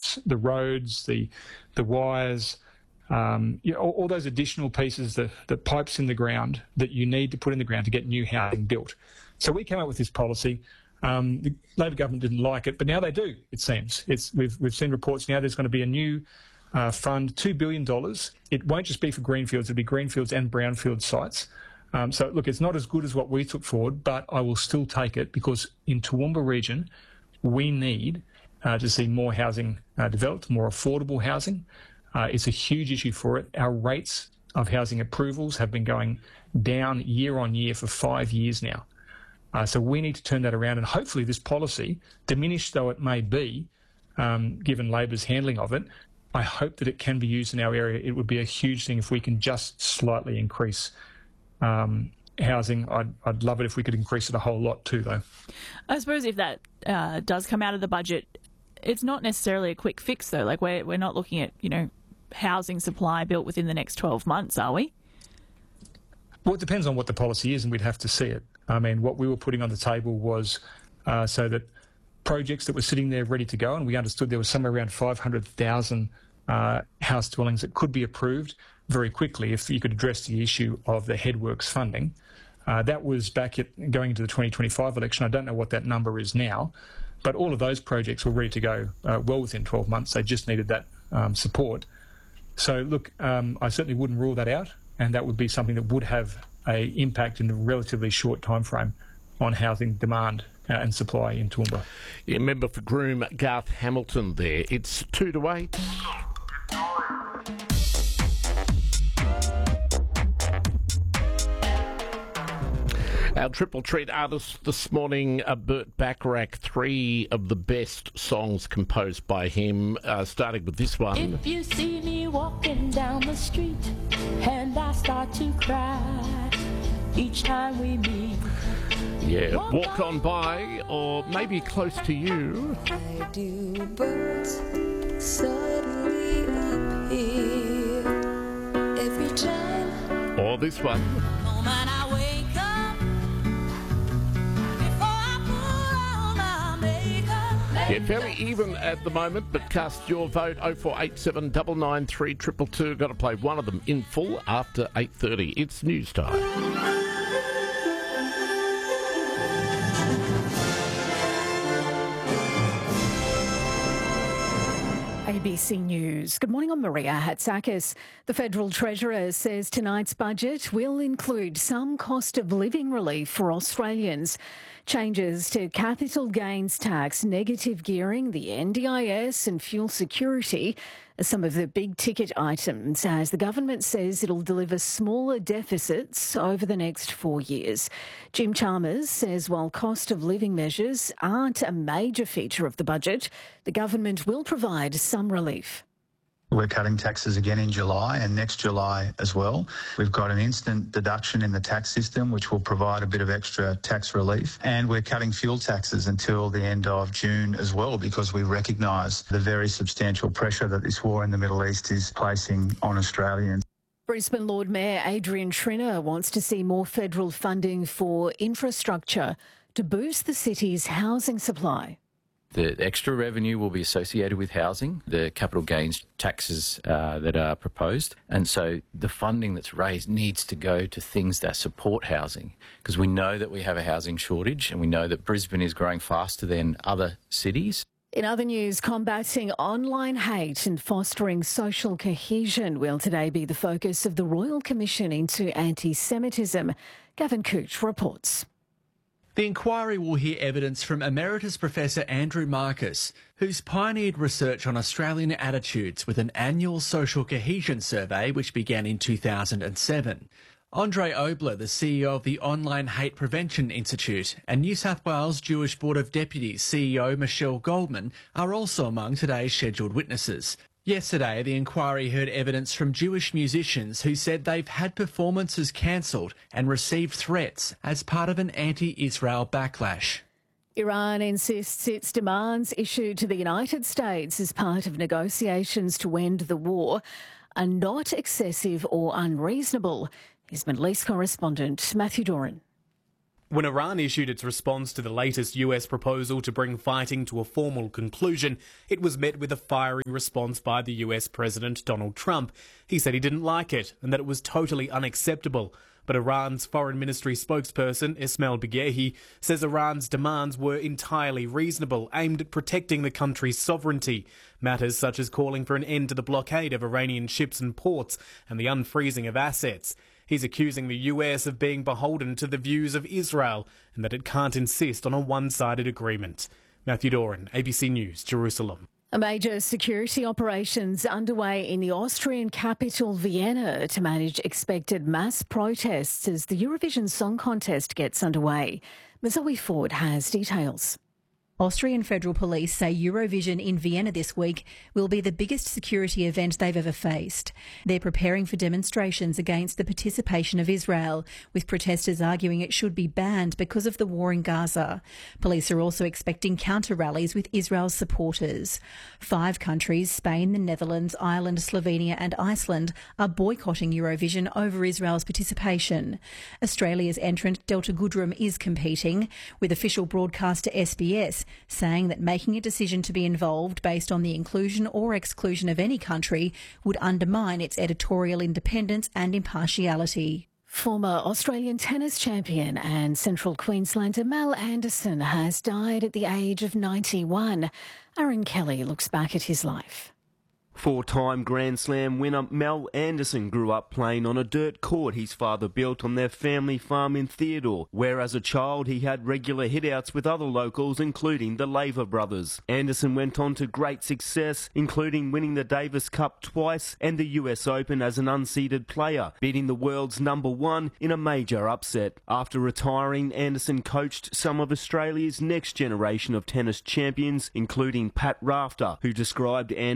pipes, the roads, the wires, all those additional pieces, the pipes in the ground that you need to put in the ground to get new housing built. So we came up with this policy. The Labor government didn't like it, but now they do, it seems. We've seen reports now there's going to be a new fund, $2 billion. It won't just be for greenfields, it'll be greenfields and brownfield sites. So, look, it's not as good as what we took forward, but I will still take it because in Toowoomba region, we need to see more housing developed, more affordable housing. It's a huge issue for it. Our rates of housing approvals have been going down year on year for 5 years now. So we need to turn that around, and hopefully this policy, diminished though it may be, given Labor's handling of it, I hope that it can be used in our area. It would be a huge thing if we can just slightly increase housing. I'd love it if we could increase it a whole lot too, though. I suppose if that does come out of the budget, it's not necessarily a quick fix, though. Like we're not looking at, housing supply built within the next 12 months, are we? Well, it depends on what the policy is, and we'd have to see it. I mean, what we were putting on the table was so that projects that were sitting there ready to go, and we understood there was somewhere around 500,000 house dwellings that could be approved very quickly if you could address the issue of the headworks funding. That was back going into the 2025 election. I don't know what that number is now, but all of those projects were ready to go well within 12 months. They just needed that support. So, look, I certainly wouldn't rule that out, and that would be something that would have an impact in a relatively short time frame on housing demand and supply in Toowoomba. Yeah, member for Groom, Garth Hamilton there. It's 2 to 8. Our triple treat artist this morning, Burt Bacharach, 3 of the best songs composed by him, starting with this one. If you see me walking down the street and I start to cry each time we meet. Yeah, Walk On By, or maybe Close to You. I do, birds suddenly appear every time. Or this one. Yeah, fairly even at the moment, but cast your vote 0487 993 222. Got to play one of them in full after 8:30. It's news time. ABC News. Good morning, I'm Maria Hatzakis. The Federal Treasurer says tonight's budget will include some cost of living relief for Australians. Changes to capital gains tax, negative gearing, the NDIS and fuel security are some of the big ticket items, as the government says it'll deliver smaller deficits over the next 4 years. Jim Chalmers says while cost of living measures aren't a major feature of the budget, the government will provide some relief. We're cutting taxes again in July and next July as well. We've got an instant deduction in the tax system, which will provide a bit of extra tax relief. And we're cutting fuel taxes until the end of June as well, because we recognise the very substantial pressure that this war in the Middle East is placing on Australians. Brisbane Lord Mayor Adrian Schrinner wants to see more federal funding for infrastructure to boost the city's housing supply. The extra revenue will be associated with housing, the capital gains taxes that are proposed. And so the funding that's raised needs to go to things that support housing, because we know that we have a housing shortage and we know that Brisbane is growing faster than other cities. In other news, combating online hate and fostering social cohesion will today be the focus of the Royal Commission into Anti-Semitism. Gavin Cooch reports. The inquiry will hear evidence from Emeritus Professor Andrew Marcus, who's pioneered research on Australian attitudes with an annual social cohesion survey which began in 2007. Andre Obler, the CEO of the Online Hate Prevention Institute, and New South Wales Jewish Board of Deputies CEO Michelle Goldman are also among today's scheduled witnesses. Yesterday, the inquiry heard evidence from Jewish musicians who said they've had performances cancelled and received threats as part of an anti-Israel backlash. Iran insists its demands issued to the United States as part of negotiations to end the war are not excessive or unreasonable. Here's Middle East correspondent Matthew Doran. When Iran issued its response to the latest US proposal to bring fighting to a formal conclusion, it was met with a fiery response by the US President Donald Trump. He said he didn't like it and that it was totally unacceptable. But Iran's foreign ministry spokesperson, Ismail Baghaei, says Iran's demands were entirely reasonable, aimed at protecting the country's sovereignty. Matters such as calling for an end to the blockade of Iranian ships and ports and the unfreezing of assets. He's accusing the US of being beholden to the views of Israel and that it can't insist on a one-sided agreement. Matthew Doran, ABC News, Jerusalem. A major security operations underway in the Austrian capital Vienna to manage expected mass protests as the Eurovision Song Contest gets underway. Zoe Ford has details. Austrian Federal Police say Eurovision in Vienna this week will be the biggest security event they've ever faced. They're preparing for demonstrations against the participation of Israel, with protesters arguing it should be banned because of the war in Gaza. Police are also expecting counter-rallies with Israel's supporters. 5 countries, Spain, the Netherlands, Ireland, Slovenia and Iceland, are boycotting Eurovision over Israel's participation. Australia's entrant Delta Goodrem is competing, with official broadcaster SBS saying that making a decision to be involved based on the inclusion or exclusion of any country would undermine its editorial independence and impartiality. Former Australian tennis champion and Central Queenslander Mel Anderson has died at the age of 91. Aaron Kelly looks back at his life. 4-time Grand Slam winner Mel Anderson grew up playing on a dirt court his father built on their family farm in Theodore, where as a child he had regular hitouts with other locals, including the Laver brothers. Anderson went on to great success, including winning the Davis Cup twice and the US Open as an unseeded player, beating the world's #1 in a major upset. After retiring, Anderson coached some of Australia's next generation of tennis champions, including Pat Rafter, who described Anderson